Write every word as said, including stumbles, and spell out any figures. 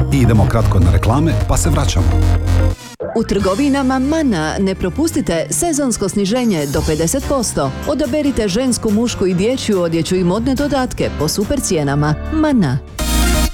Idemo kratko na reklame, pa se vraćamo. U trgovinama Mana ne propustite sezonsko sniženje do pedeset posto. Odaberite žensku, mušku i dječju odjeću i modne dodatke po super cijenama. Mana.